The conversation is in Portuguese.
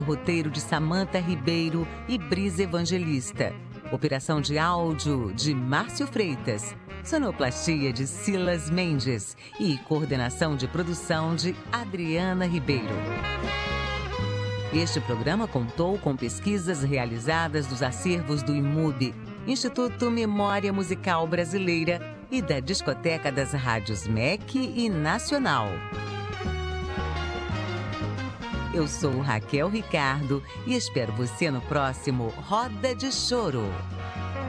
Roteiro de Samanta Ribeiro e Brisa Evangelista. Operação de áudio de Márcio Freitas. Sonoplastia de Silas Mendes. E coordenação de produção de Adriana Ribeiro. Este programa contou com pesquisas realizadas dos acervos do IMUB, Instituto Memória Musical Brasileira, e da Discoteca das Rádios MEC e Nacional. Eu sou Raquel Ricardo e espero você no próximo Roda de Choro.